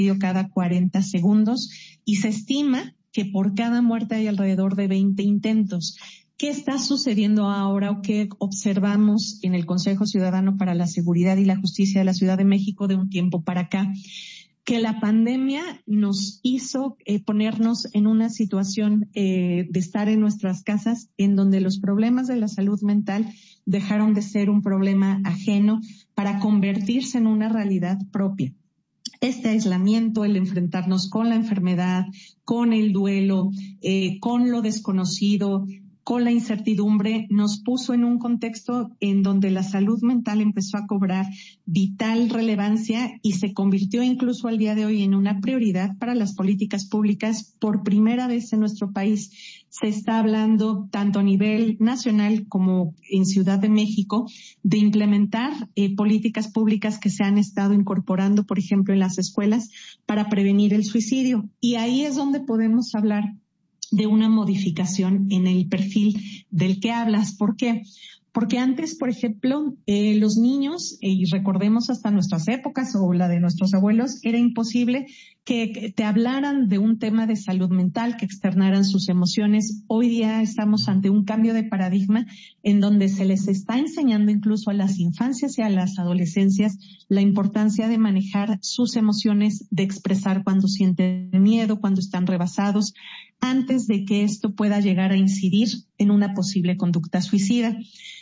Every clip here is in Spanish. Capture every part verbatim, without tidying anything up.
cada cuarenta segundos y se estima que por cada muerte hay alrededor de veinte intentos. ¿Qué está sucediendo ahora o qué observamos en el Consejo Ciudadano para la Seguridad y la Justicia de la Ciudad de México de un tiempo para acá? Que la pandemia nos hizo eh, ponernos en una situación eh, de estar en nuestras casas en donde los problemas de la salud mental dejaron de ser un problema ajeno para convertirse en una realidad propia. Este aislamiento, el enfrentarnos con la enfermedad, con el duelo, eh, con lo desconocido, con la incertidumbre, nos puso en un contexto en donde la salud mental empezó a cobrar vital relevancia y se convirtió incluso al día de hoy en una prioridad para las políticas públicas. Por primera vez en nuestro país se está hablando tanto a nivel nacional como en Ciudad de México de implementar eh, políticas públicas que se han estado incorporando, por ejemplo, en las escuelas para prevenir el suicidio. Y ahí es donde podemos hablar de una modificación en el perfil del que hablas. ¿Por qué? Porque antes, por ejemplo, eh, los niños, eh, y recordemos hasta nuestras épocas o la de nuestros abuelos, era imposible que, que te hablaran de un tema de salud mental, que externaran sus emociones. Hoy día estamos ante un cambio de paradigma en donde se les está enseñando incluso a las infancias y a las adolescencias la importancia de manejar sus emociones, de expresar cuando sienten miedo, cuando están rebasados, antes de que esto pueda llegar a incidir en una posible conducta suicida.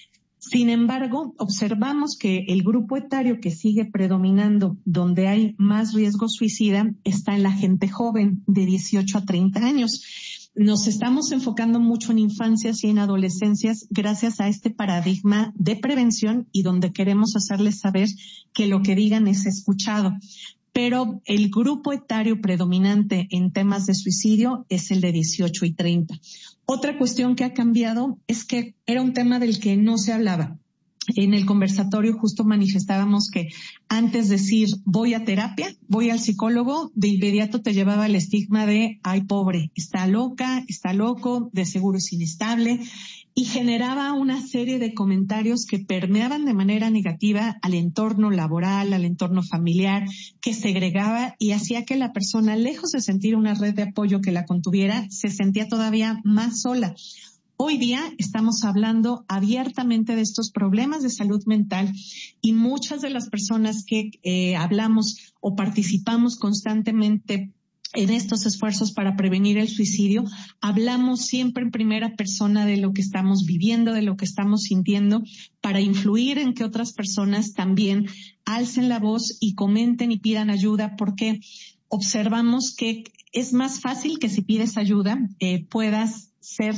Sin embargo, observamos que el grupo etario que sigue predominando, donde hay más riesgo suicida, está en la gente joven de dieciocho a treinta años. Nos estamos enfocando mucho en infancias y en adolescencias gracias a este paradigma de prevención y donde queremos hacerles saber que lo que digan es escuchado. Pero el grupo etario predominante en temas de suicidio es el de dieciocho y treinta. Otra cuestión que ha cambiado es que era un tema del que no se hablaba. En el conversatorio justo manifestábamos que antes de decir voy a terapia, voy al psicólogo, de inmediato te llevaba el estigma de ay pobre, está loca, está loco, de seguro es inestable, y generaba una serie de comentarios que permeaban de manera negativa al entorno laboral, al entorno familiar, que segregaba y hacía que la persona, lejos de sentir una red de apoyo que la contuviera, se sentía todavía más sola. Hoy día estamos hablando abiertamente de estos problemas de salud mental y muchas de las personas que eh, hablamos o participamos constantemente en estos esfuerzos para prevenir el suicidio, hablamos siempre en primera persona de lo que estamos viviendo, de lo que estamos sintiendo, para influir en que otras personas también alcen la voz y comenten y pidan ayuda, porque observamos que es más fácil que si pides ayuda eh, puedas ser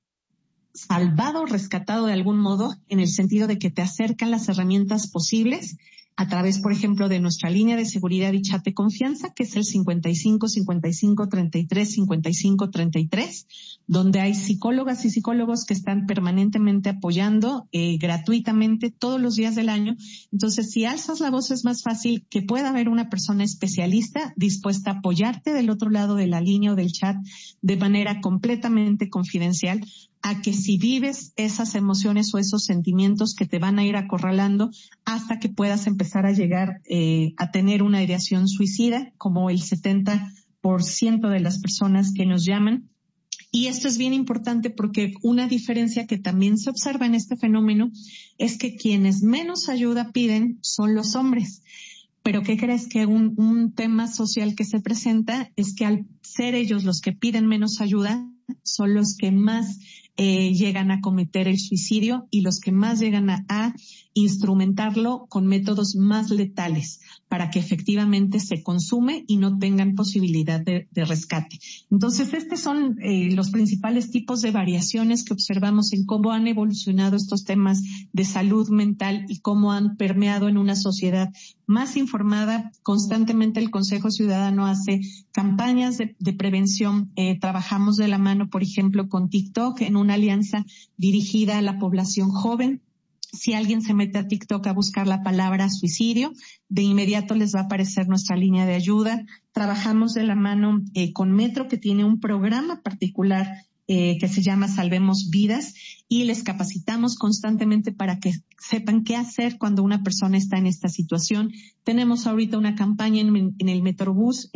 salvado, rescatado de algún modo, en el sentido de que te acercan las herramientas posibles a través, por ejemplo, de nuestra línea de seguridad y chat de confianza, que es el cincuenta y cinco, cincuenta y cinco, treinta y tres, cincuenta y cinco, treinta y tres, donde hay psicólogas y psicólogos que están permanentemente apoyando eh, gratuitamente todos los días del año. Entonces, si alzas la voz es más fácil que pueda haber una persona especialista dispuesta a apoyarte del otro lado de la línea o del chat de manera completamente confidencial, a que si vives esas emociones o esos sentimientos que te van a ir acorralando hasta que puedas empezar a llegar eh, a tener una ideación suicida, como el setenta por ciento de las personas que nos llaman. Y esto es bien importante porque una diferencia que también se observa en este fenómeno es que quienes menos ayuda piden son los hombres. Pero ¿qué crees? Que un, un tema social que se presenta es que al ser ellos los que piden menos ayuda, son los que más eh, llegan a cometer el suicidio y los que más llegan a, a instrumentarlo con métodos más letales para que efectivamente se consume y no tengan posibilidad de, de rescate. Entonces, estos son eh, los principales tipos de variaciones que observamos en cómo han evolucionado estos temas de salud mental y cómo han permeado en una sociedad más informada. Constantemente el Consejo Ciudadano hace campañas de, de prevención. Eh, trabajamos de la mano, por ejemplo, con TikTok en una alianza dirigida a la población joven. Si alguien se mete a TikTok a buscar la palabra suicidio, de inmediato les va a aparecer nuestra línea de ayuda. Trabajamos de la mano eh, con Metro, que tiene un programa particular eh, que se llama Salvemos Vidas, y les capacitamos constantemente para que sepan qué hacer cuando una persona está en esta situación. Tenemos ahorita una campaña en, en el Metrobús